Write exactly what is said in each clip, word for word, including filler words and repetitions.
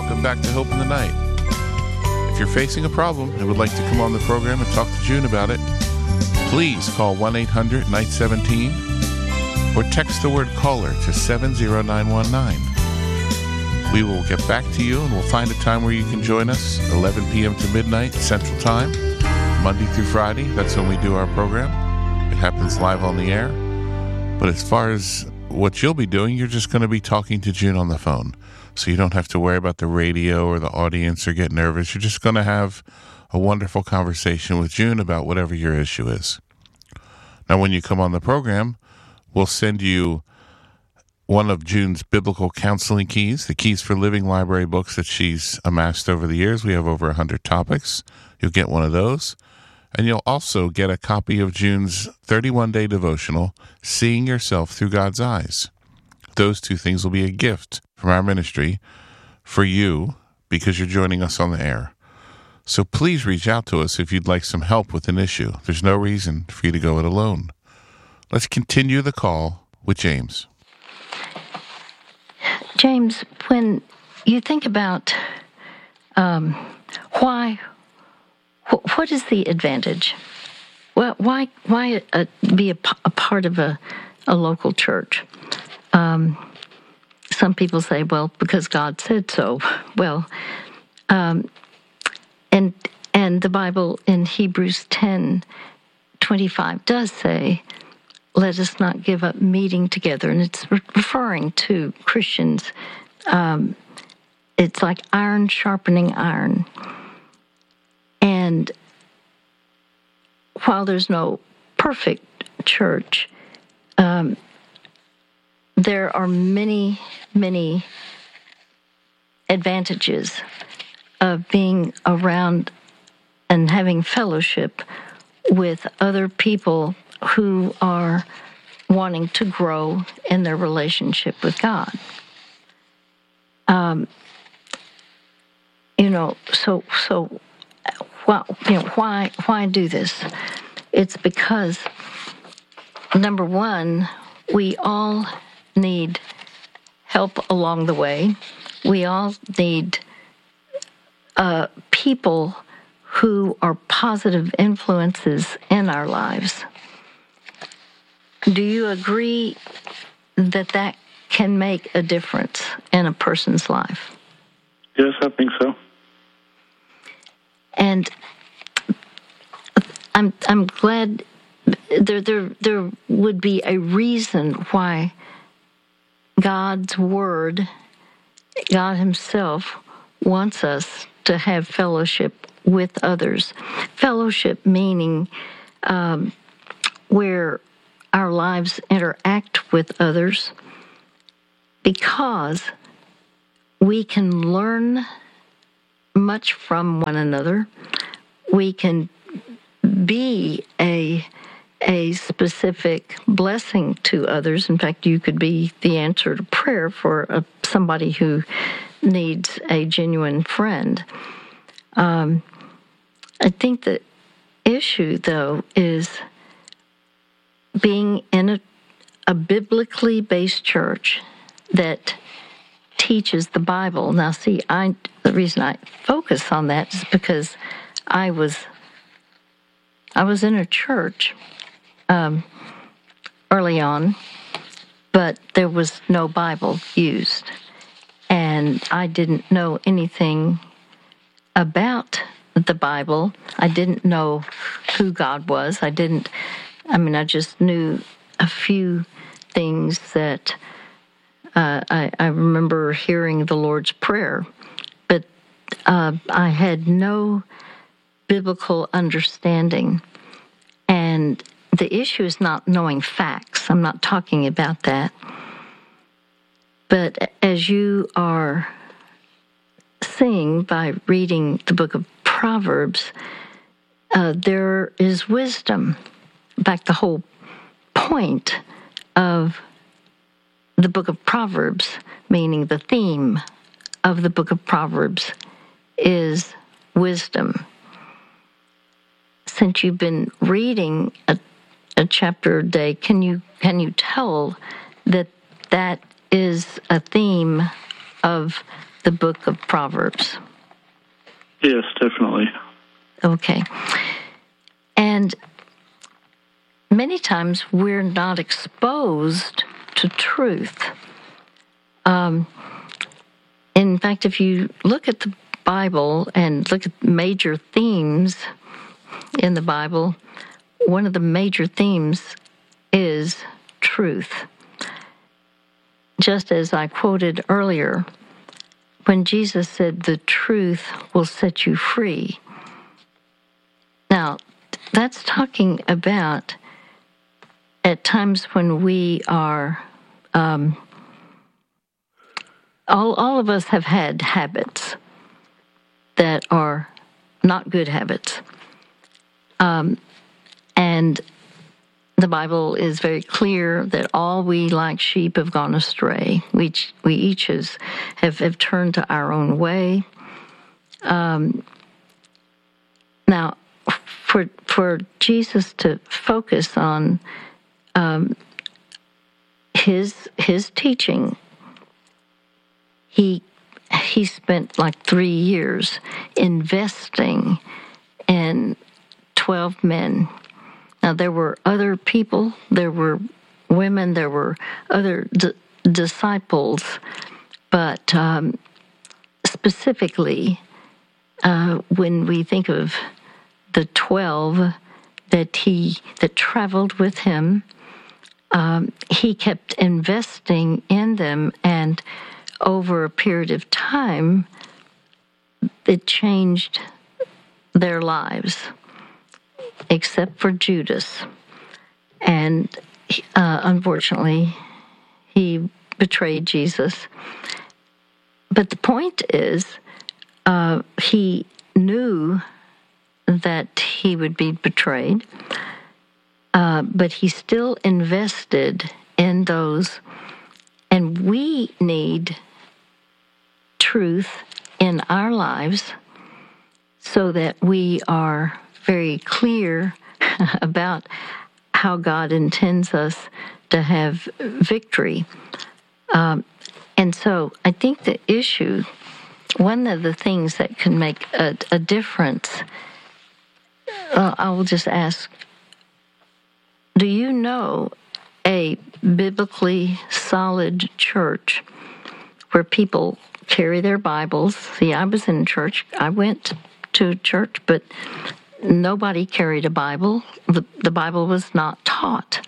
welcome back to Hope in the Night. If you're facing a problem and would like to come on the program and talk to June about it, please call one eight hundred night seventeen or text the word caller to seven zero nine one nine. We will get back to you and we'll find a time where you can join us, eleven p.m. to midnight Central Time, Monday through Friday. That's when we do our program. It happens live on the air. But as far as what you'll be doing, you're just going to be talking to June on the phone. So you don't have to worry about the radio or the audience or get nervous. You're just going to have a wonderful conversation with June about whatever your issue is. Now, when you come on the program, we'll send you one of June's biblical counseling keys, the Keys for Living library books that she's amassed over the years. We have over one hundred topics. You'll get one of those. And you'll also get a copy of June's thirty-one day devotional, Seeing Yourself Through God's Eyes. Those two things will be a gift from our ministry for you because you're joining us on the air. So please reach out to us if you'd like some help with an issue. There's no reason for you to go it alone. Let's continue the call with James. James, when you think about um, why, wh- what is the advantage? Well, why why uh, be a, p- a part of a, a local church? Um, some people say, well, because God said so. Well, um, and and the Bible in Hebrews ten twenty-five does say, let us not give up meeting together. And it's re- referring to Christians. Um, it's like iron sharpening iron. And while there's no perfect church, um, there are many, many advantages of being around and having fellowship with other people who are wanting to grow in their relationship with God. Um, you know, so so, why, you know, why why do this? It's because, number one, we all need help along the way. We all need uh, people who are positive influences in our lives. Do you agree that that can make a difference in a person's life? Yes, I think so. And I'm I'm glad there there there would be a reason why God's Word, God Himself, wants us to have fellowship with others. Fellowship meaning um, where our lives interact with others, because we can learn much from one another. We can be a a specific blessing to others. In fact, you could be the answer to prayer for a, somebody who needs a genuine friend. Um, I think the issue, though, is being in a, a biblically based church that teaches the Bible. Now, see, I the reason I focus on that is because I was I was in a church um, early on, but there was no Bible used, and I didn't know anything about the Bible. I didn't know who God was. I didn't. I mean, I just knew a few things that uh, I, I remember hearing the Lord's Prayer, but uh, I had no biblical understanding. And the issue is not knowing facts. I'm not talking about that. But as you are seeing by reading the book of Proverbs, uh, there is wisdom. In fact, the whole point of the book of Proverbs, meaning the theme of the book of Proverbs, is wisdom. Since you've been reading a, a chapter a day, can you can you tell that that is a theme of the book of Proverbs? Yes, definitely. Okay. And many times we're not exposed to truth. Um, in fact, if you look at the Bible and look at major themes in the Bible, one of the major themes is truth. Just as I quoted earlier, when Jesus said, "The truth will set you free." Now, that's talking about at times when we are, um, all, all of us have had habits that are not good habits. Um, and the Bible is very clear that all we like sheep have gone astray. We each, we each has, have, have turned to our own way. Um, now, for for Jesus to focus on um, his his teaching, he he spent like three years investing in twelve men. Now, there were other people, there were women, there were other d- disciples, but um, specifically, uh, when we think of the twelve that he that traveled with him, um, he kept investing in them, and over a period of time, it changed their lives. Except for Judas. And uh, unfortunately, he betrayed Jesus. But the point is, uh, he knew that he would be betrayed, uh, but he still invested in those. And we need truth in our lives so that we are very clear about how God intends us to have victory. Um, and so I think the issue, one of the things that can make a, a difference, uh, I will just ask, do you know a biblically solid church where people carry their Bibles? See, I was in church. I went to church, but nobody carried a Bible. The, the Bible was not taught.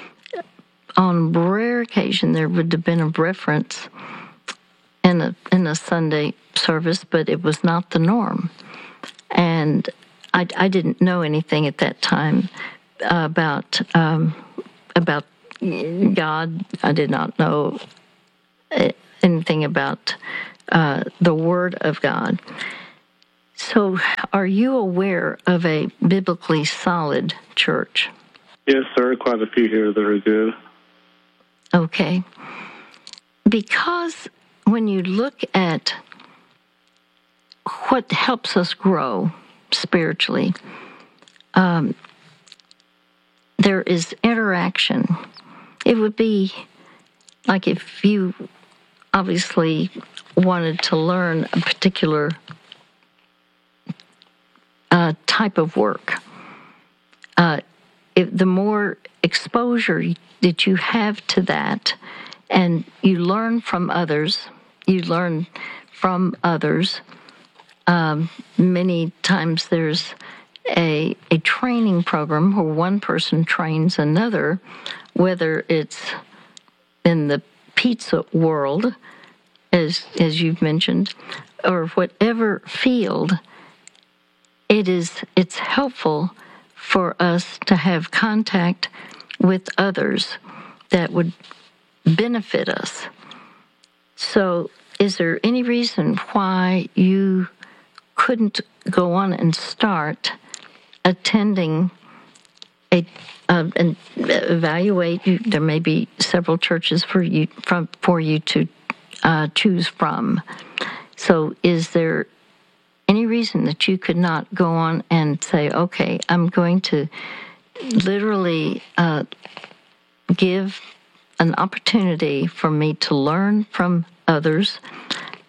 On rare occasion, there would have been a reference in a in a Sunday service, but it was not the norm. And I, I didn't know anything at that time about um, about God. I did not know anything about uh, the Word of God. So, are you aware of a biblically solid church? Yes, there are quite a few here that are good. Okay. Because when you look at what helps us grow spiritually, um, there is interaction. It would be like if you obviously wanted to learn a particular Uh, type of work. Uh, if the more exposure that you have to that, and you learn from others, you learn from others. Um, many times there's a a training program where one person trains another, whether it's in the pizza world, as as you've mentioned, or whatever field. It is, it's helpful for us to have contact with others that would benefit us. So is there any reason why you couldn't go on and start attending a, uh, and evaluate? You, there may be several churches for you, from, for you to uh, choose from. So is there any reason that you could not go on and say, okay, I'm going to literally uh, give an opportunity for me to learn from others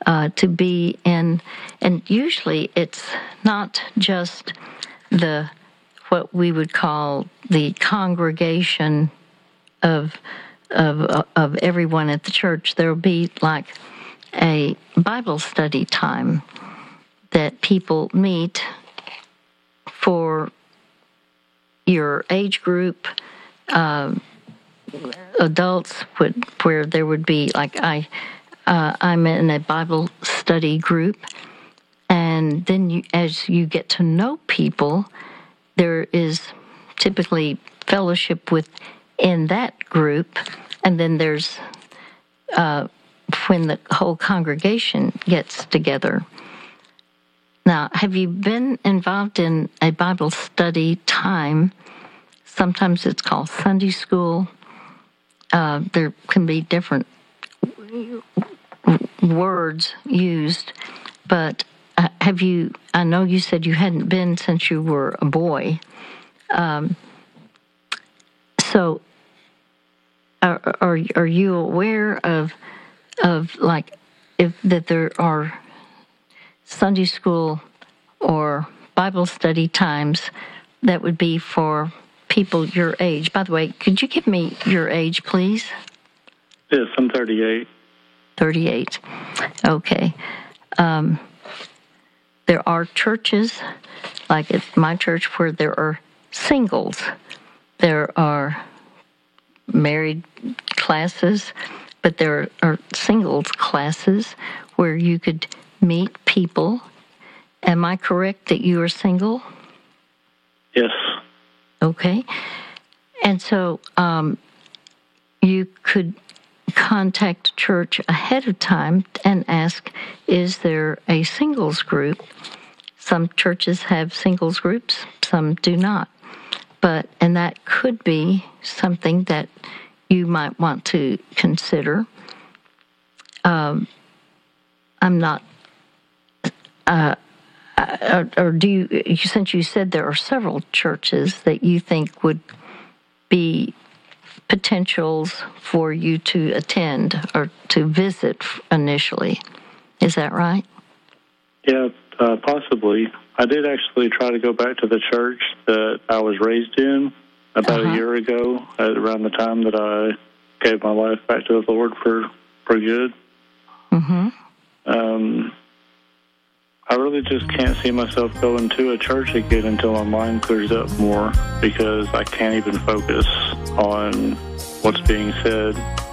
uh, to be in, and usually it's not just the what we would call the congregation of of of everyone at the church. There will be like a Bible study time that people meet for your age group, uh, adults, would, where there would be like I, uh, I'm in a Bible study group, and then you, as you get to know people, there is typically fellowship within that group, and then there's uh, when the whole congregation gets together. Now, have you been involved in a Bible study time? Sometimes it's called Sunday school. Uh, there can be different words used, but uh, have you, I know you said you hadn't been since you were a boy. Um, so are, are, are you aware of, of like, if that there are Sunday school or Bible study times that would be for people your age? By the way, could you give me your age, please? Yes, I'm thirty-eight. thirty-eight. Okay. Um, there are churches, like at my church, where there are singles. There are married classes, but there are singles classes where you could meet people. Am I correct that you are single? Yes. Okay. And so um, you could contact church ahead of time and ask, is there a singles group? Some churches have singles groups, some do not. But, and that could be something that you might want to consider. Um, I'm not Uh, or, or do you, since you said there are several churches that you think would be potentials for you to attend or to visit initially, is that right? Yeah, uh, possibly. I did actually try to go back to the church that I was raised in about uh-huh. a year ago, at around the time that I gave my life back to the Lord for, for good. Mm-hmm. Um, I really just can't see myself going to a church again until my mind clears up more, because I can't even focus on what's being said.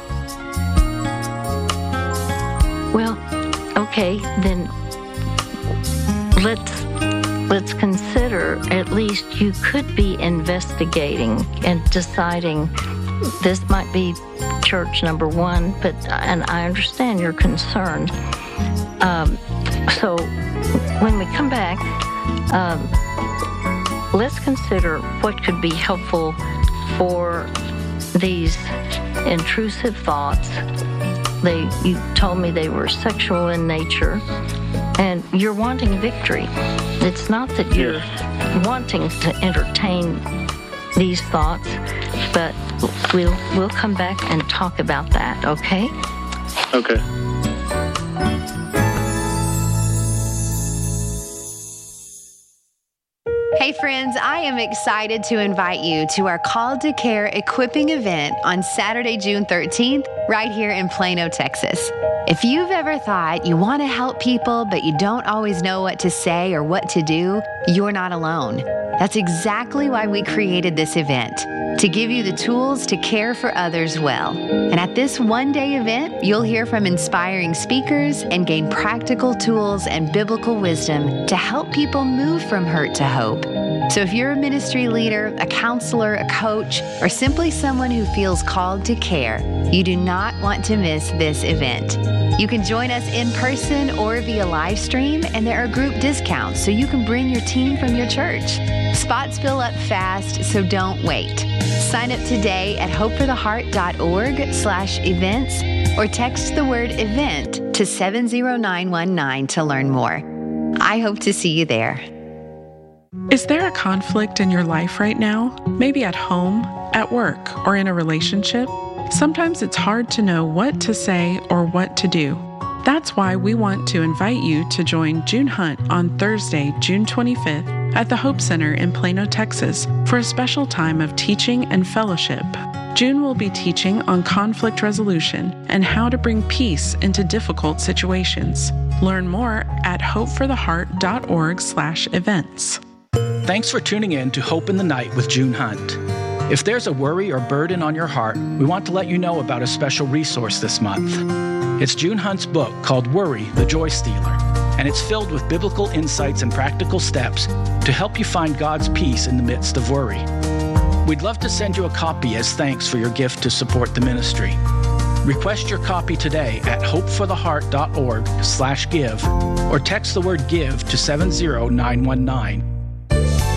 Well, okay, then let's let's consider at least you could be investigating and deciding this might be church number one, but and I understand you're concerned. Um, so when we come back, um, let's consider what could be helpful for these intrusive thoughts. They, you told me they were sexual in nature, and you're wanting victory. It's not that you're yes. wanting to entertain these thoughts, but we'll we'll come back and talk about that, okay? Okay. Hey friends, I am excited to invite you to our Called to Care equipping event on Saturday, June thirteenth, right here in Plano, Texas. If you've ever thought you want to help people, but you don't always know what to say or what to do, you're not alone. That's exactly why we created this event, to give you the tools to care for others well. And at this one-day event, you'll hear from inspiring speakers and gain practical tools and biblical wisdom to help people move from hurt to hope. So if you're a ministry leader, a counselor, a coach, or simply someone who feels called to care, you do not want to miss this event. You can join us in person or via live stream, and there are group discounts so you can bring your team from your church. Spots fill up fast, so don't wait. Sign up today at hopefortheheart.org slash events or text the word event to seven zero nine one nine to learn more. I hope to see you there. Is there a conflict in your life right now? Maybe at home, at work, or in a relationship? Sometimes it's hard to know what to say or what to do. That's why we want to invite you to join June Hunt on Thursday, June twenty-fifth at the Hope Center in Plano, Texas for a special time of teaching and fellowship. June will be teaching on conflict resolution and how to bring peace into difficult situations. Learn more at hopefortheheart.org slash events. Thanks for tuning in to Hope in the Night with June Hunt. If there's a worry or burden on your heart, we want to let you know about a special resource this month. It's June Hunt's book called Worry, the Joy Stealer, and it's filled with biblical insights and practical steps to help you find God's peace in the midst of worry. We'd love to send you a copy as thanks for your gift to support the ministry. Request your copy today at hopefortheheart.org slash give or text the word give to seven zero nine one nine.